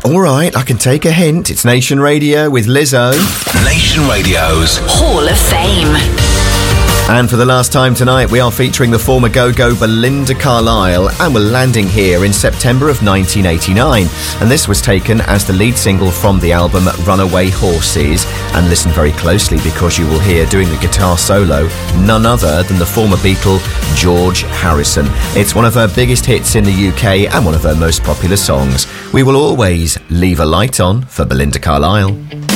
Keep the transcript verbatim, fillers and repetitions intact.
All right, I can take a hint. It's Nation Radio with Lizzo. Nation Radio's Hall of Fame. And for the last time tonight, we are featuring the former Go-Go Belinda Carlisle, and we're landing here in September of nineteen eighty-nine. And this was taken as the lead single from the album Runaway Horses. And listen very closely, because you will hear doing the guitar solo none other than the former Beatle George Harrison. It's one of her biggest hits in the U K and one of her most popular songs. We will always leave a light on for Belinda Carlisle.